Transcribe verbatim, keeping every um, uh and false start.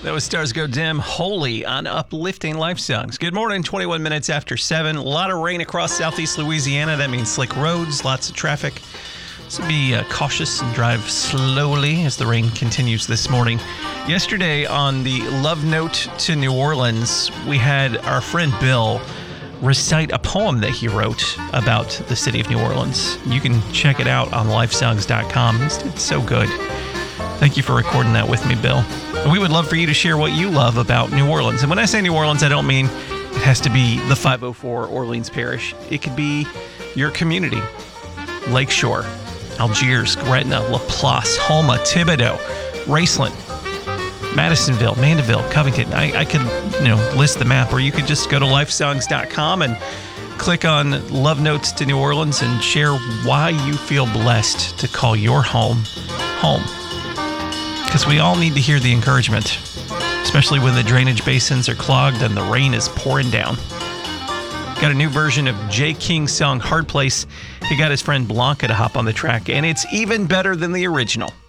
That was Stars Go Dim, Holy on Uplifting Life Songs. Good morning, twenty-one minutes after seven. A lot of rain across southeast Louisiana. That means slick roads, lots of traffic. So be uh, cautious and drive slowly as the rain continues this morning. Yesterday on the Love Note to New Orleans, we had our friend Bill recite a poem that he wrote about the city of New Orleans. You can check it out on life songs dot com. It's, it's so good. Thank you for recording that with me, Bill. And we would love for you to share what you love about New Orleans. And when I say New Orleans, I don't mean it has to be the five oh four Orleans Parish. It could be your community. Lakeshore, Algiers, Gretna, Laplace, Houma, Thibodaux, Raceland, Madisonville, Mandeville, Covington. I, I could, you know, list the map, or you could just go to life songs dot com and click on Love Notes to New Orleans and share why you feel blessed to call your home home. Because we all need to hear the encouragement, especially when the drainage basins are clogged and the rain is pouring down. Got a new version of Jay King's song Hard Place. He got his friend Blanca to hop on the track, and it's even better than the original.